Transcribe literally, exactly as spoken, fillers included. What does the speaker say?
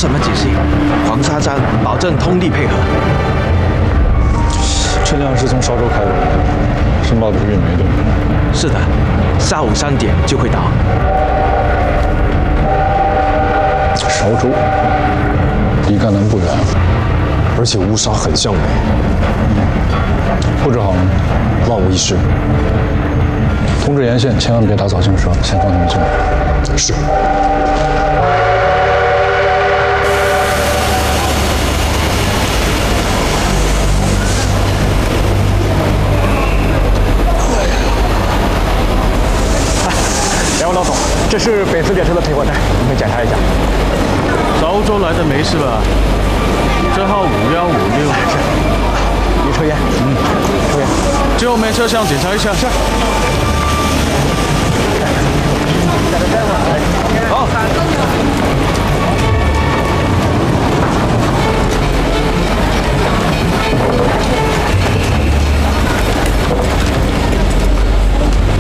什么解析？黄沙站保证通力配合。 这辆是从韶州开过来的，申报的是运煤队。 是的，下午三点就会到。 韶州离赣南不远， 而且乌沙很像煤。 布置好了吗？ 万无一失。 通知沿线千万别打草惊蛇，先放他们进来。 是。 两位老总，这是本次列车的配货单，你们检查一下。 韶州来的煤是吧？这号五幺五六。 是。你抽烟？嗯，抽烟。 最后面车厢检查一下。是。